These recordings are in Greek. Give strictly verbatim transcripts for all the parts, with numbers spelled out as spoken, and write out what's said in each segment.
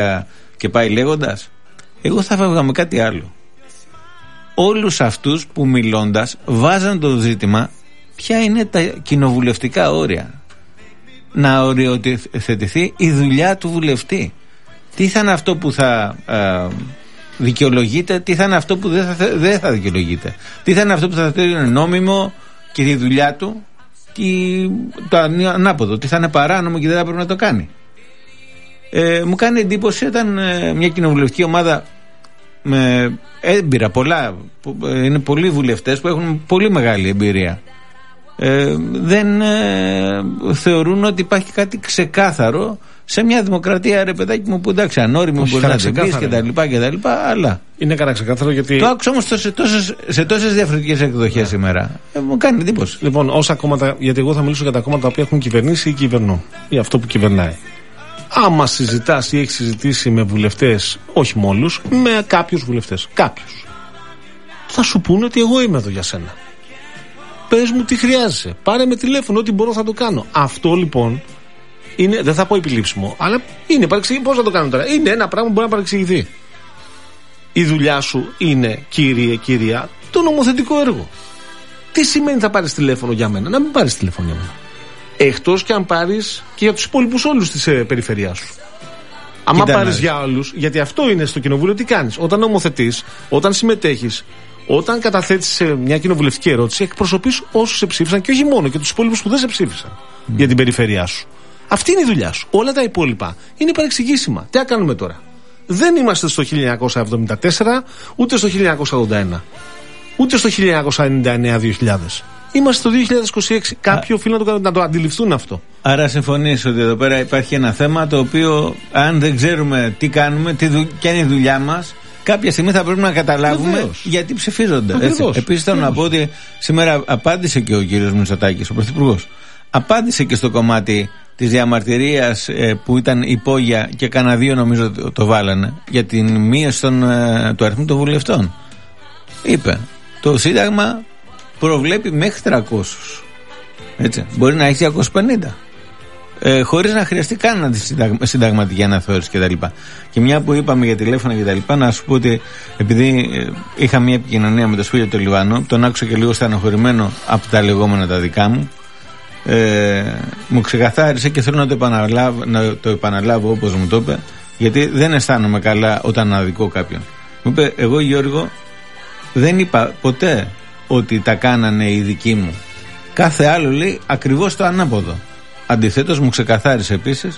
και πάει λέγοντας. Εγώ θα φεύγα με κάτι άλλο. Όλους αυτούς που μιλώντας βάζαν το ζήτημα ποια είναι τα κοινοβουλευτικά όρια. Να οριοθετηθεί η δουλειά του βουλευτή. Τι θα είναι αυτό που θα ε, δικαιολογείται, τι θα είναι αυτό που δεν θα, δεν θα δικαιολογείται. Τι θα είναι αυτό που θα θεωρείται νόμιμο και τη δουλειά του, τι, το ανάποδο, τι θα είναι παράνομο και δεν θα πρέπει να το κάνει. Ε, μου κάνει εντύπωση όταν ε, μια κοινοβουλευτική ομάδα με έμπειρα πολλά, είναι πολλοί βουλευτές που έχουν πολύ μεγάλη εμπειρία, ε, δεν ε, θεωρούν ότι υπάρχει κάτι ξεκάθαρο σε μια δημοκρατία, ρε παιδάκι μου, που εντάξει, ανώριμο μπορεί να την πεις και τα λοιπά και τα λοιπά, αλλά είναι κανένα ξεκάθαρο γιατί. Το άκουσα όμως σε τόσες, σε τόσες διαφορετικές εκδοχές yeah. σήμερα. Ε, μου κάνει εντύπωση. Λοιπόν, όσα κόμματα, γιατί εγώ θα μιλήσω για τα κόμματα τα οποία έχουν κυβερνήσει ή κυβερνούν, ή αυτό που κυβερνάει. Άμα συζητάς ή έχεις συζητήσει με βουλευτές, όχι με όλους, με κάποιους βουλευτές, κάποιους, θα σου πούνε ότι εγώ είμαι εδώ για σένα. Πες μου τι χρειάζεσαι. Πάρε με τηλέφωνο, ό,τι μπορώ θα το κάνω. Αυτό λοιπόν είναι, δεν θα πω επιλήψιμο, αλλά είναι παρεξηγητικό. Πώς θα το κάνω τώρα? Είναι ένα πράγμα που μπορεί να παρεξηγηθεί. Η δουλειά σου είναι, κύριε, κυρία, το νομοθετικό έργο. Τι σημαίνει θα πάρεις τηλέφωνο για μένα? Να μην πάρεις τηλέφωνο για μένα. Εκτός και αν πάρεις και για τους υπόλοιπους όλους της ε, περιφερειάς σου. Άμα πάρεις για όλους, γιατί αυτό είναι στο κοινοβούλιο, τι κάνεις? Όταν νομοθετείς, όταν συμμετέχεις, όταν καταθέτεις σε μια κοινοβουλευτική ερώτηση, εκπροσωπείς όσους σε ψήφισαν και όχι μόνο, και τους υπόλοιπους που δεν σε ψήφισαν mm. για την περιφερειά σου. Αυτή είναι η δουλειά σου. Όλα τα υπόλοιπα είναι παρεξηγήσιμα. Τι θα κάνουμε τώρα? Δεν είμαστε στο χίλια εννιακόσια εβδομήντα τέσσερα, ούτε στο χίλια εννιακόσια ογδόντα ένα, ούτε στο χίλια εννιακόσια ενενήντα εννέα δύο χιλιάδες. Είμαστε στο δύο χιλιάδες είκοσι έξι. Κάποιοι οφείλουν να το, να το αντιληφθούν αυτό. Άρα συμφωνείς ότι εδώ πέρα υπάρχει ένα θέμα το οποίο, αν δεν ξέρουμε τι κάνουμε, τι δου, ποια είναι η δουλειά μας, κάποια στιγμή θα πρέπει να καταλάβουμε Βεβαίως. γιατί ψηφίζονται. Επίσης θέλω να πω ότι σήμερα απάντησε και ο κύριος Μητσοτάκης, ο Πρωθυπουργός. Απάντησε και στο κομμάτι της διαμαρτυρίας ε, που ήταν υπόγεια και κανένα δύο νομίζω το, το βάλανε για την μείωση των, ε, του αριθμού των βουλευτών. Είπε, το Σύνταγμα προβλέπει μέχρι τριακόσιους. Έτσι. Μπορεί να έχει διακόσιους πενήντα. Ε, χωρίς να χρειαστεί καν τη συνταγμα, συνταγματική αναθεώρηση κτλ. Και, και μια που είπαμε για τηλέφωνα κτλ., να σου πω ότι επειδή ε, είχα μια επικοινωνία με τον Σπύριο του Λιβάνου, τον άκουσα και λίγο στενοχωρημένο από τα λεγόμενα τα δικά μου. Ε, μου ξεκαθάρισε και θέλω να το επαναλάβω, να το επαναλάβω όπως μου το είπε, γιατί δεν αισθάνομαι καλά όταν αδικώ κάποιον. Μου είπε, εγώ Γιώργο δεν είπα ποτέ ότι τα κάνανε οι δικοί μου. Κάθε άλλο λέει ακριβώς το ανάποδο. Αντιθέτως μου ξεκαθάρισε επίσης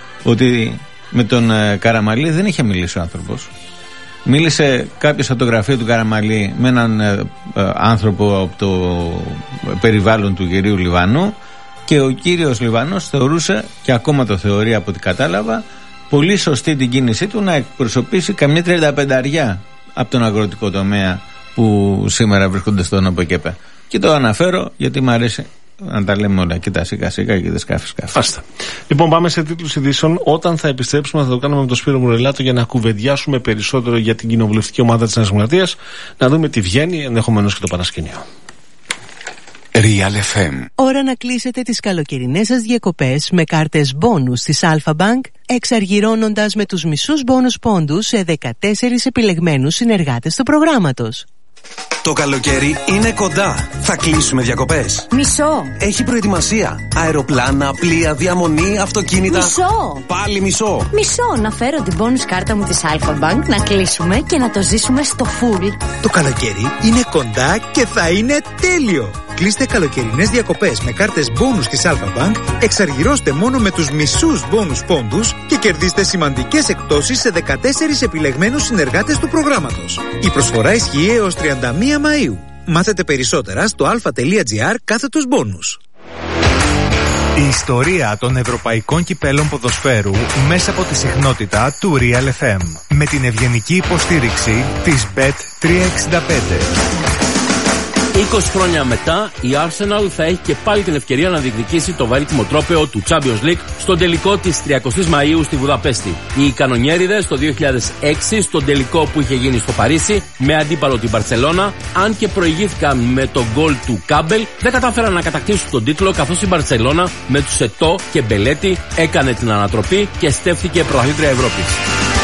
ότι με τον ε, Καραμαλή δεν είχε μιλήσει ο άνθρωπος. Μίλησε κάποιος από το γραφείο του Καραμαλή με έναν ε, ε, άνθρωπο από το περιβάλλον του κυρίου Λιβανού, και ο κύριος Λιβανός θεωρούσε, και ακόμα το θεωρεί από ό,τι κατάλαβα, πολύ σωστή την κίνησή του να εκπροσωπήσει καμιά τριανταπενταριά από τον αγροτικό τομέα που σήμερα βρίσκονται στον ΟΠΕΚΕΠΕ. Και το αναφέρω γιατί μου αρέσει να τα λέμε όλα. Κοίτα, σιγά σιγά και δεν σκάφει σκάφη. Άστα. Λοιπόν, πάμε σε τίτλους ειδήσεων. Όταν θα επιστρέψουμε, θα το κάνουμε με τον Σπύρο Μουρελάτο για να κουβεντιάσουμε περισσότερο για την κοινοβουλευτική ομάδα της Νέας Δημοκρατίας, να δούμε τι βγαίνει, ενδεχομένως και το παρασκήνιο. Real εφ εμ. Ώρα να κλείσετε τις καλοκαιρινές σας διακοπές με κάρτες μπόνους της Alpha Bank, εξαργυρώνοντας με τους μισούς μπόνους πόντους σε δεκατέσσερις επιλεγμένους συνεργάτες του προγράμματος. Το καλοκαίρι είναι κοντά. Θα κλείσουμε διακοπές. Μισό. Έχει προετοιμασία. Αεροπλάνα, πλοία, διαμονή, αυτοκίνητα. Μισό. Πάλι μισό. Μισό. Να φέρω την bonus κάρτα μου της Alpha Bank, να κλείσουμε και να το ζήσουμε στο full. Το καλοκαίρι είναι κοντά και θα είναι τέλειο. Κλείστε καλοκαιρινές διακοπές με κάρτες bonus της Alpha Bank, εξαργυρώστε μόνο με τους μισούς bonus πόντους και κερδίστε σημαντικές εκπτώσεις σε δεκατέσσερις επιλεγμένους συνεργάτες του προγράμματος. Η προσφορά ισχύει έως τριάντα μία Μαΐου. Μάθετε περισσότερα στο alpha.gr κάθετος bonus. Η ιστορία των ευρωπαϊκών κυπέλων ποδοσφαίρου μέσα από τη συχνότητα του Real εφ εμ, με την ευγενική υποστήριξη της μπετ τριακόσια εξήντα πέντε. είκοσι χρόνια μετά, η Arsenal θα έχει και πάλι την ευκαιρία να διεκδικήσει το βαρύτιμο τρόπαιο του Champions League στον τελικό της τριαντάης Μαΐου στη Βουδαπέστη. Οι κανονιέριδες το δύο χιλιάδες έξι, στον τελικό που είχε γίνει στο Παρίσι, με αντίπαλο την Μπαρτσελώνα, αν και προηγήθηκαν με το γκολ του Κάμπελ, δεν κατάφεραν να κατακτήσουν τον τίτλο, καθώς η Μπαρτσελώνα με τους Ετώ και Μπελέτη έκανε την ανατροπή και στέφθηκε πρωταθλήτρια Ευρώπης.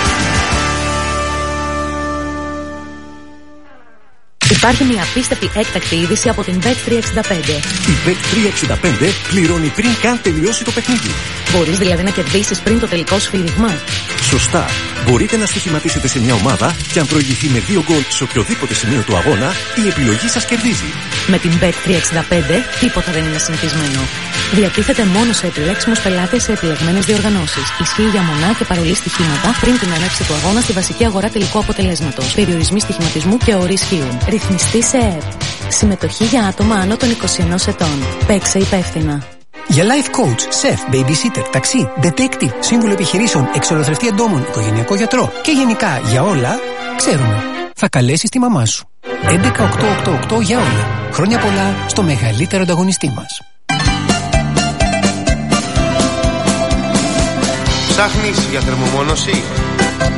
Υπάρχει μια απίστευτη έκτακτη είδηση από την μπετ τριακόσια εξήντα πέντε. Η μπετ τριακόσια εξήντα πέντε πληρώνει πριν καν τελειώσει το παιχνίδι. Μπορείς δηλαδή να κερδίσεις πριν το τελικό σου φιλίγμα. Σωστά. Μπορείτε να στοιχηματίσετε σε μια ομάδα και αν προηγηθεί με δύο γκολ σε οποιοδήποτε σημείο του αγώνα, η επιλογή σας κερδίζει. Με την μπετ τριακόσια εξήντα πέντε τίποτα δεν είναι συνηθισμένο. Διατίθεται μόνο σε επιλέξιμους πελάτες σε επιλεγμένες διοργανώσεις. Ισχύει για μονά και παρολί στοιχήματα πριν την έναρξη του αγώνα στη βασική αγορά τελικού αποτελέσματος. Περιορισμοί στοιχηματισμού και όροι ισχύουν. Ρυθμιστή σε ΕΕΠ. Συμμετοχή για άτομα άνω των είκοσι ενός ετών. Παίξε υπεύθυνα. Για life coach, chef, babysitter, ταξί, detective, σύμβουλο επιχειρήσεων, εξολοθρευτή εντόμων, οικογενειακό γιατρό και γενικά για όλα, ξέρουμε. Θα καλέσεις τη μαμά σου. έντεκα οκτακόσια ογδόντα οκτώ για όλα. Χρόνια πολλά στο μεγαλύτερο ανταγωνιστή μας. Ψάχνεις για θερμομόνωση?